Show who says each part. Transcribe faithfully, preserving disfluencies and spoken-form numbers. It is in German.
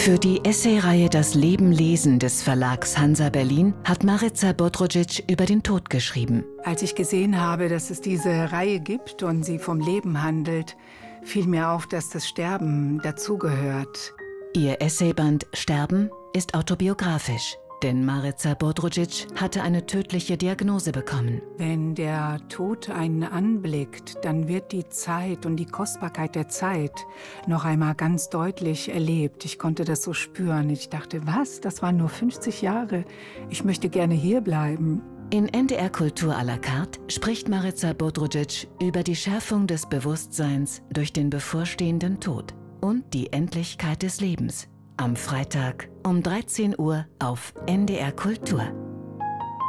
Speaker 1: Für die Essayreihe Das Leben lesen des Verlags Hansa Berlin hat Marica Bodrogic über den Tod geschrieben.
Speaker 2: Als ich gesehen habe, dass es diese Reihe gibt und sie vom Leben handelt, fiel mir auf, dass das Sterben dazugehört.
Speaker 1: Ihr Essayband Sterben ist autobiografisch, denn Marica Bodrogic hatte eine tödliche Diagnose bekommen.
Speaker 2: Wenn der Tod einen anblickt, dann wird die Zeit und die Kostbarkeit der Zeit noch einmal ganz deutlich erlebt. Ich konnte das so spüren. Ich dachte, was? Das waren nur fünfzig Jahre. Ich möchte gerne hier bleiben.
Speaker 1: In N D R Kultur à la carte spricht Marica Bodrogic über die Schärfung des Bewusstseins durch den bevorstehenden Tod und die Endlichkeit des Lebens. Am Freitag um dreizehn Uhr auf N D R Kultur.